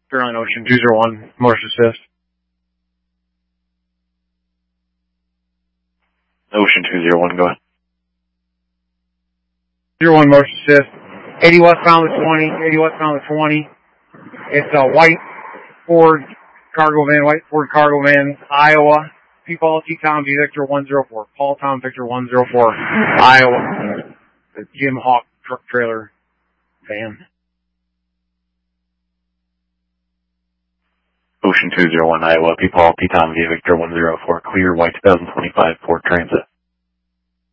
Fairline Ocean 201, motion assist. Ocean 201, go ahead. 01 motion assist. 80 westbound to 20, 80 westbound to 20. It's a white Ford cargo van, Iowa. P. Paul T. Tom V. Victor 104. Paul Tom Victor 104, Iowa. The Jim Hawk truck trailer van. Ocean 201, Iowa. P. Paul T. Tom V. Victor 104. Clear white 2025 Ford Transit.